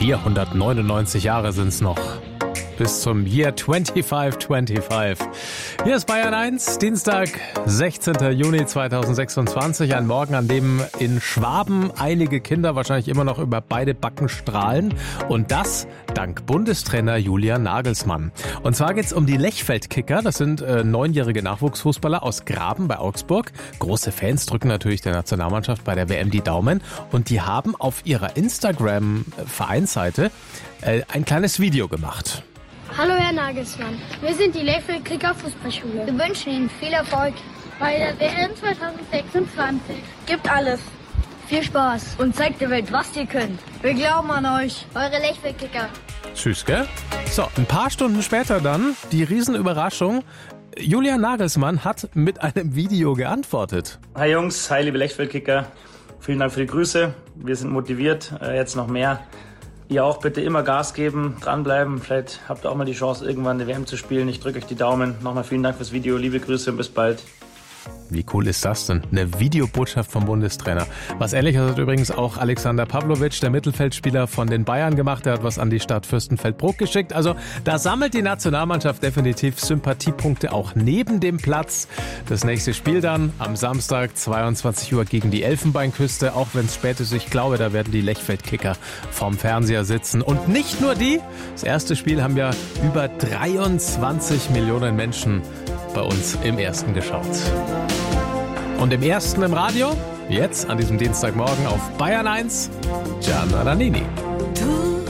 499 Jahre sind's noch. Bis zum Year 2525. Hier ist Bayern 1, Dienstag, 16. Juni 2026. Ein Morgen, an dem in Schwaben einige Kinder wahrscheinlich immer noch über beide Backen strahlen. Und das dank Bundestrainer Julian Nagelsmann. Und zwar geht's um die Lechfeld-Kicker. Das sind 9-jährige Nachwuchsfußballer aus Graben bei Augsburg. Große Fans drücken natürlich der Nationalmannschaft bei der WM die Daumen. Und die haben auf ihrer Instagram-Vereinsseite ein kleines Video gemacht. Hallo Herr Nagelsmann, wir sind die Lechfeld Kicker Fußballschule. Wir wünschen Ihnen viel Erfolg bei der WM 2026. Gibt alles. Viel Spaß und zeigt der Welt, was ihr könnt. Wir glauben an euch. Eure Lechfeld Kicker. Süß, gell? So, ein paar Stunden später dann die Riesenüberraschung. Julian Nagelsmann hat mit einem Video geantwortet. Hi Jungs, hi liebe Lechfeld-Kicker. Vielen Dank für die Grüße. Wir sind motiviert, jetzt noch mehr. Ihr auch bitte immer Gas geben, dranbleiben. Vielleicht habt ihr auch mal die Chance, irgendwann eine WM zu spielen. Ich drücke euch die Daumen. Nochmal vielen Dank fürs Video. Liebe Grüße und bis bald. Wie cool ist das denn? Eine Videobotschaft vom Bundestrainer. Was Ähnliches hat übrigens auch Alexander Pavlovic, der Mittelfeldspieler von den Bayern, gemacht. Der hat was an die Stadt Fürstenfeldbruck geschickt. Also da sammelt die Nationalmannschaft definitiv Sympathiepunkte auch neben dem Platz. Das nächste Spiel dann am Samstag 22 Uhr gegen die Elfenbeinküste. Auch wenn es spät ist, ich glaube, da werden die Lechfeld-Kicker vorm Fernseher sitzen. Und nicht nur die. Das erste Spiel haben ja über 23 Millionen Menschen bei uns im Ersten geschaut. Und im Ersten im Radio, jetzt an diesem Dienstagmorgen auf Bayern 1, Gianna Nannini.